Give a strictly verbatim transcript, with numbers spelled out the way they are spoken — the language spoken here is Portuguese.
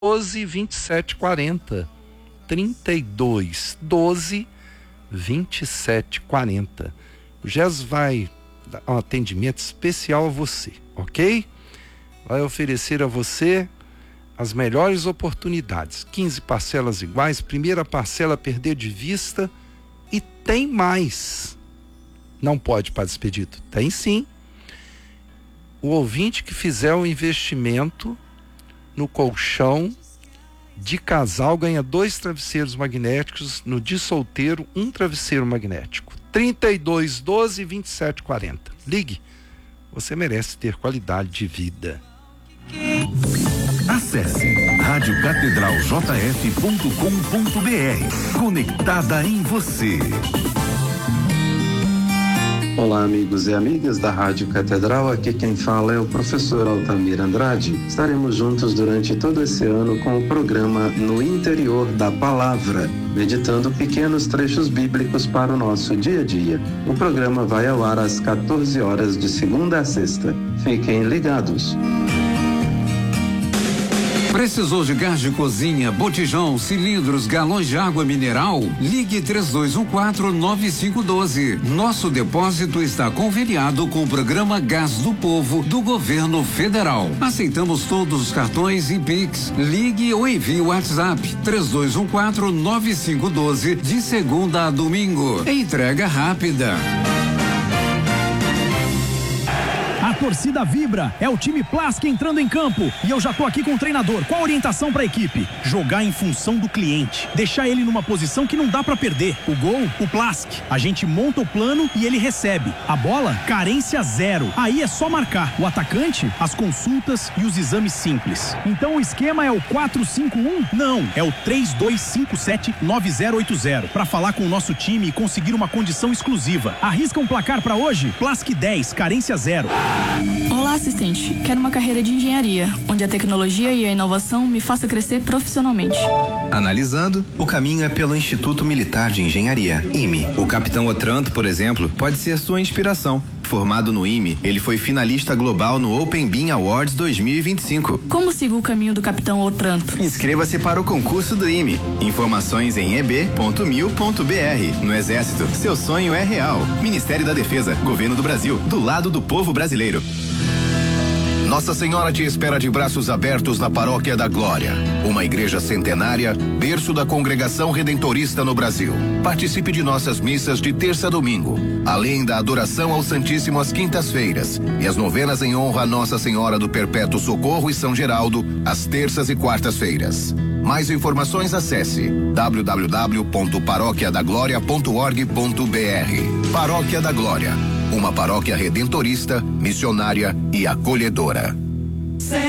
doze, vinte e sete, quarenta. trinta e dois, doze, vinte e sete, quarenta. O Gés vai dar um atendimento especial a você, ok? Vai oferecer a você as melhores oportunidades. quinze parcelas iguais, primeira parcela perder de vista e tem mais. Não pode para despedido? Tem sim. O ouvinte que fizer o investimento no colchão de casal ganha dois travesseiros magnéticos, no de solteiro um travesseiro magnético. trinta e dois, doze, vinte e sete, quarenta. Ligue, você merece ter qualidade de vida. Acesse rádio catedral j f ponto com ponto b r. Conectada em você. Olá, amigos e amigas da Rádio Catedral, aqui quem fala é o professor Altamir Andrade. Estaremos juntos durante todo esse ano com o programa No Interior da Palavra, meditando pequenos trechos bíblicos para o nosso dia a dia. O programa vai ao ar às quatorze horas de segunda a sexta. Fiquem ligados. Precisou de gás de cozinha, botijão, cilindros, galões de água mineral? Ligue três dois um quatro, nove cinco um dois. Nosso depósito está conveniado com o programa Gás do Povo do Governo Federal. Aceitamos todos os cartões e Pix. Ligue ou envie o WhatsApp três dois um quatro, nove cinco um dois de segunda a domingo. Entrega rápida. A torcida vibra, é o time Plask entrando em campo e eu já tô aqui com o treinador. Qual a orientação pra equipe? Jogar em função do cliente, deixar ele numa posição que não dá pra perder. O gol, o Plask. A gente monta o plano e ele recebe. A bola, carência zero. Aí é só marcar. O atacante, as consultas e os exames simples. Então o esquema é o quatro cinco um? Não, é o três dois cinco sete, nove zero oito zero. Pra falar com o nosso time e conseguir uma condição exclusiva. Arrisca um placar pra hoje? Plask dez, carência zero. Olá, assistente. Quero uma carreira de engenharia, onde a tecnologia e a inovação me faça crescer profissionalmente. Analisando, o caminho é pelo Instituto Militar de Engenharia, I M E. O capitão Otranto, por exemplo, pode ser sua inspiração. Formado no I M E, ele foi finalista global no Open Beam Awards dois mil e vinte e cinco. Como sigo o caminho do capitão Otranto? Inscreva-se para o concurso do I M E. Informações em e b ponto mil ponto b r. No Exército, seu sonho é real. Ministério da Defesa, Governo do Brasil, do lado do povo brasileiro. Nossa Senhora te espera de braços abertos na Paróquia da Glória, uma igreja centenária, berço da congregação redentorista no Brasil. Participe de nossas missas de terça a domingo, além da adoração ao Santíssimo às quintas-feiras e as novenas em honra a Nossa Senhora do Perpétuo Socorro e São Geraldo, às terças e quartas-feiras. Mais informações, acesse w w w ponto paróquia da glória ponto org ponto b r. Paróquia da Glória, uma paróquia redentorista, missionária e acolhedora.